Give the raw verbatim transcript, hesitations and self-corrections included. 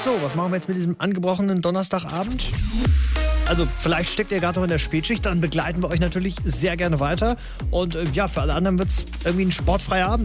So, was machen wir jetzt mit diesem angebrochenen Donnerstagabend? Also vielleicht steckt ihr gerade noch in der Spätschicht, dann begleiten wir euch natürlich sehr gerne weiter. Und äh, ja, für alle anderen wird es irgendwie ein sportfreier Abend.